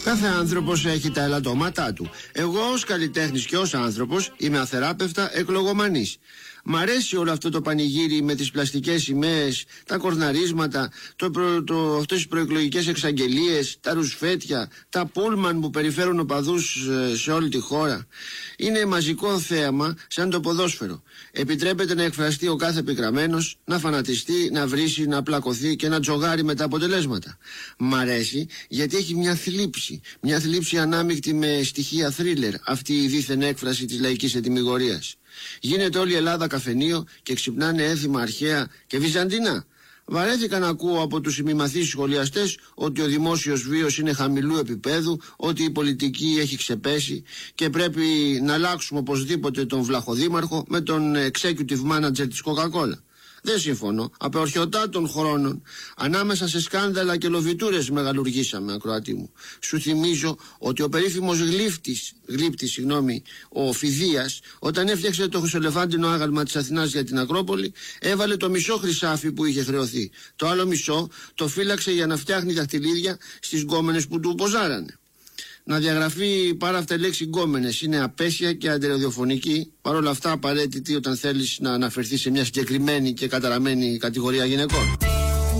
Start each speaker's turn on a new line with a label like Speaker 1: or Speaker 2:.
Speaker 1: Κάθε άνθρωπος έχει τα ελαττώματά του. Εγώ ως καλλιτέχνης και ως άνθρωπος είμαι αθεράπευτα εκλογομανής. Μ' αρέσει όλο αυτό το πανηγύρι με τις πλαστικές σημαίες, τα κορναρίσματα, αυτές τις προεκλογικές εξαγγελίες, τα ρουσφέτια, τα πούλμαν που περιφέρουν οπαδούς σε όλη τη χώρα. Είναι μαζικό θέαμα σαν το ποδόσφαιρο. Επιτρέπεται να εκφραστεί ο κάθε πικραμένος, να φανατιστεί, να βρίσει, να πλακωθεί και να τζογάρει με τα αποτελέσματα. Μ' αρέσει γιατί έχει μια θλίψη ανάμεικτη με στοιχεία θρίλερ, αυτή η δίθεν έκφραση της λαϊκής ετυμηγορίας. Γίνεται όλη η Ελλάδα καφενείο και ξυπνάνε έθιμα αρχαία και βυζαντινά. Βαρέθηκα να ακούω από τους ημιμαθείς σχολιαστές ότι ο δημόσιος βίος είναι χαμηλού επίπεδου, ότι η πολιτική έχει ξεπέσει και πρέπει να αλλάξουμε οπωσδήποτε τον βλαχοδήμαρχο με τον executive manager της Coca-Cola. Δεν συμφωνώ. Απεορχιωτά των χρόνων, ανάμεσα σε σκάνδαλα και λοβιτούρες μεγαλουργήσαμε, ακροατή μου. Σου θυμίζω ότι ο περίφημος γλύπτης, ο Φιδίας, όταν έφτιαξε το χρυσολεφάντινο άγαλμα της Αθηνάς για την Ακρόπολη, έβαλε το μισό χρυσάφι που είχε χρεωθεί. Το άλλο μισό το φύλαξε για να φτιάχνει δαχτυλίδια στις γκόμενες που του ποζάρανε. Να διαγραφεί πάρα αυτά η λέξη γκόμενες είναι απέσια και αντεροδιοφωνική, παρόλα αυτά απαραίτητη όταν θέλεις να αναφερθεί σε μια συγκεκριμένη και καταραμένη κατηγορία γυναικών.